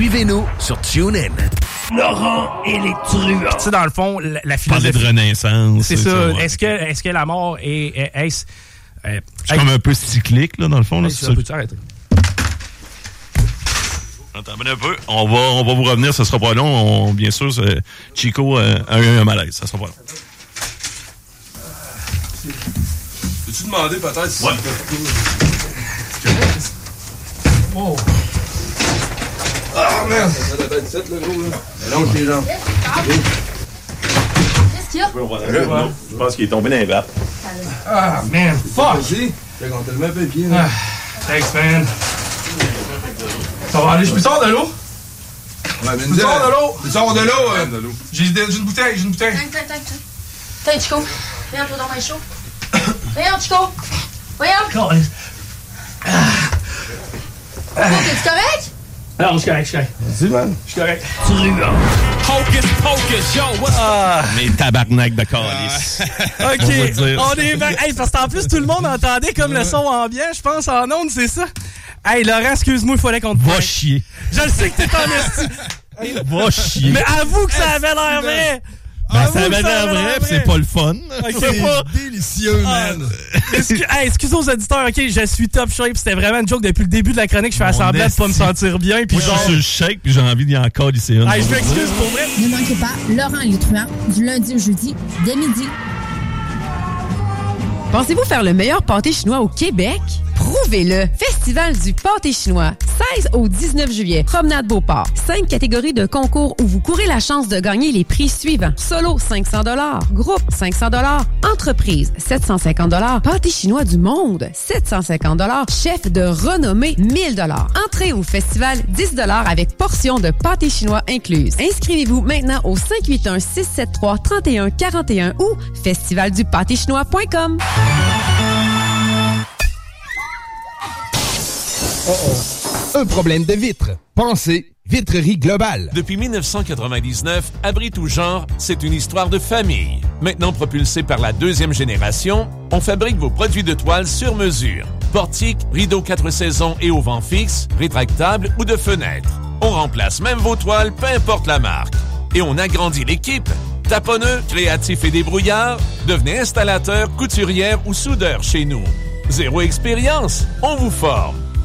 Suivez-nous sur TuneIn. Laurent et les truands. Tu sais, dans le fond, la Parler philosophie... de renaissance. C'est ça. Ouais. Est-ce que la mort est-ce... C'est comme un peu cyclique, là, dans le fond. Là, c'est ça. Peux-tu arrêter? Attends un peu. On va vous revenir, ça sera pas long. Bien sûr, Chico a eu un malaise. Ça sera pas long. Peux-tu demander peut-être si ouais. Oh! Ah, merde! Ça doit être 7, le gros, là. Longe les jambes. Qu'est-ce qu'il y a? Je pense qu'il est tombé dans les vapes. Ah, man, fuck! Vas-y. On te le met un peu pied, là. Thanks, man. Ça va aller, je peux sortir de l'eau? Ouais, mais je peux sortir de l'eau? Tu sors de l'eau, J'ai une bouteille, Tiens, Chico. Viens, toi, dans ma chaud. Viens, Chico. Voyons. T'es-tu correct? Non, je suis correct. Vas-y, man. Je suis correct. Hocus pocus, yo, what's Mes tabarnak de calice. OK, on est back. Hey, parce qu'en plus, tout le monde entendait comme le son ambiant, je pense, en ondes, c'est ça? Hey, Laurent, excuse-moi, il fallait qu'on te... Va chier. Je le sais que t'es en esti. Va chier. Mais avoue que ça avait l'air vrai. Ben, ça avait l'air vrai, pis c'est pas le fun. C'est pas délicieux, man. Excusez aux auditeurs, OK, je suis top shape. C'était vraiment une joke depuis le début de la chronique. Je fais semblant de pas me sentir bien. Puis moi, je suis sur le shake, puis j'ai envie d'y encore lycée une. Hey, je m'excuse pour vrai. Ne manquez pas Laurent et les truands du lundi au jeudi dès midi. Pensez-vous faire le meilleur pâté chinois au Québec? Prouvez-le! Festival du pâté chinois, 16 au 19 juillet, Promenade Beauport. 5 catégories de concours où vous courez la chance de gagner les prix suivants. Solo, 500 $. Groupe, 500 $. Entreprise, 750 $. Pâté chinois du monde, 750 $. Chef de renommée, 1000 $. Entrée au festival, 10 $ avec portion de pâté chinois incluse. Inscrivez-vous maintenant au 581-673-3141 ou festivaldupâtéchinois.com. Un problème de vitre. Pensez Vitrerie Globale. Depuis 1999, Abri tout genre, c'est une histoire de famille. Maintenant propulsée par la deuxième génération, on fabrique vos produits de toile sur mesure. Portiques, rideaux 4 saisons et au vent fixe, rétractables ou de fenêtres. On remplace même vos toiles, peu importe la marque. Et on agrandit l'équipe. Taponneux, créatifs et débrouillards, devenez installateur, couturière ou soudeur chez nous. Zéro expérience, on vous forme.